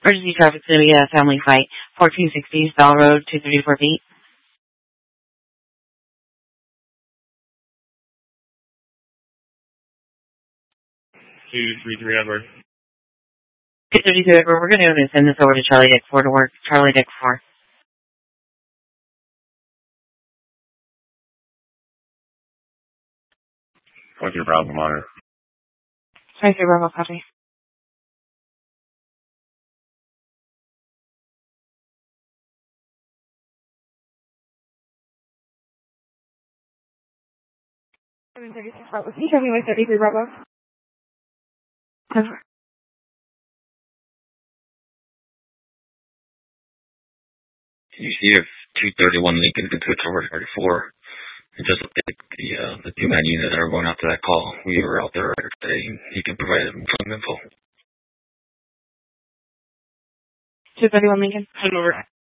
Emergency traffic's going to be a family fight. 1460 Bell Road, 234 feet. 233 Edward. 232 Edward, we're going to send this over to Charlie Dick 4 to work. Charlie Dick 4. What's your problem on it? 23 Bravo, copy. Can you tell me why 33 Bravo? You see if 231 Lincoln can switch over to 34. And just like the two-man unit that are going out to that call. We were out there today. He can provide some info. 231 Lincoln. Over.